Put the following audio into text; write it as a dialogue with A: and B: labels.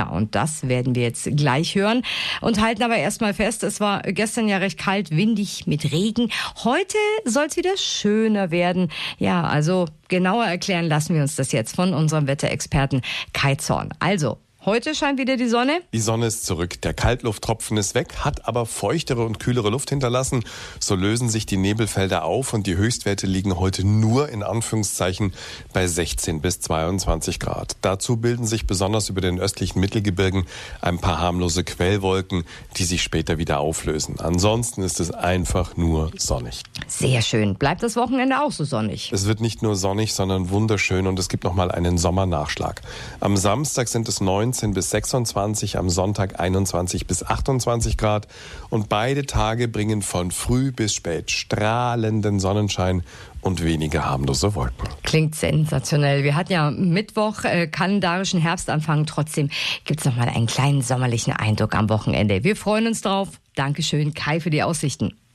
A: Ja, und das werden wir jetzt gleich hören und halten aber erstmal fest, es war gestern ja recht kalt, windig mit Regen. Heute soll es wieder schöner werden. Ja, also genauer erklären lassen wir uns das jetzt von unserem Wetterexperten Kai Zorn. Also, heute scheint wieder die Sonne.
B: Die Sonne ist zurück, der Kaltlufttropfen ist weg, hat aber feuchtere und kühlere Luft hinterlassen. So lösen sich die Nebelfelder auf und die Höchstwerte liegen heute nur in Anführungszeichen bei 16 bis 22 Grad. Dazu bilden sich besonders über den östlichen Mittelgebirgen ein paar harmlose Quellwolken, die sich später wieder auflösen. Ansonsten ist es einfach nur sonnig.
A: Sehr schön. Bleibt das Wochenende auch so sonnig?
B: Es wird nicht nur sonnig, sondern wunderschön und es gibt nochmal einen Sommernachschlag. Am Samstag sind es 19 bis 26, am Sonntag 21 bis 28 Grad. Und beide Tage bringen von früh bis spät strahlenden Sonnenschein und wenige harmlose Wolken.
A: Klingt sensationell. Wir hatten ja Mittwoch kalendarischen Herbstanfang. Trotzdem gibt es noch mal einen kleinen sommerlichen Eindruck am Wochenende. Wir freuen uns drauf. Dankeschön, Kai, für die Aussichten.